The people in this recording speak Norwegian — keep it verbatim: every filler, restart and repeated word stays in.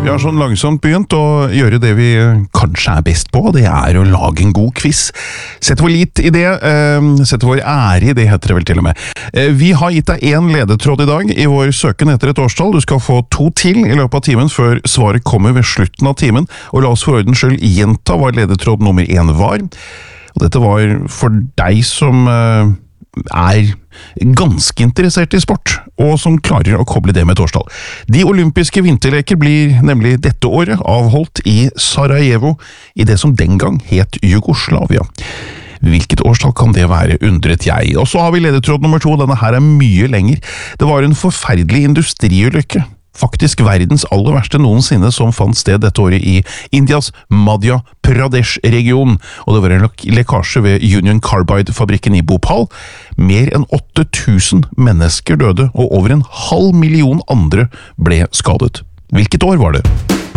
Vi har sånn langsomt begynt å gjøre det vi kanskje er best på, det er å lage en god quiz. Sett vår lit i det, eh, sett vår ære i det, heter det vel til og med. Eh, vi har gitt deg en ledetråd i dag i vår søken etter et årstall. Du skal få to til i løpet av timen før svaret kommer ved slutten av timen, og la oss for ordens skyld gjenta hva ledetråd nummer én var. Og dette var for deg som eh, er ganske interessert i sport, og som klarer å koble det med et årstall. De olympiske vinterleker blir nemlig dette året avholdt i Sarajevo, i det som den gang het Jugoslavia. Hvilket årstall kan det være, undret jeg. Og så har vi ledetråd nummer to, denne her er mye lenger. Det var en forferdelig industriulykke. Faktisk verdens aller verste noensinne som fant sted dette året i Indias Madhya Pradesh-region, og det var en lekkasje ved Union Carbide-fabrikken i Bhopal. Mer enn åtte tusen mennesker døde, og over en halv million andre ble skadet. Hvilket år var det?